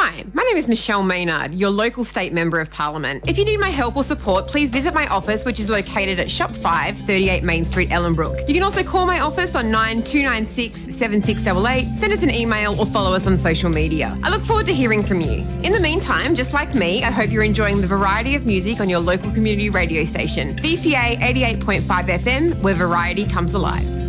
Hi, my name is Michelle Maynard, your local state member of Parliament. If you need my help or support, please visit my office, which is located at Shop 5, 38 Main Street, Ellenbrook. You can also call my office on 9296 7688, send us an email or follow us on social media. I look forward to hearing from you. In the meantime, just like me, I hope you're enjoying the variety of music on your local community radio station, VCA 88.5 FM, where variety comes alive.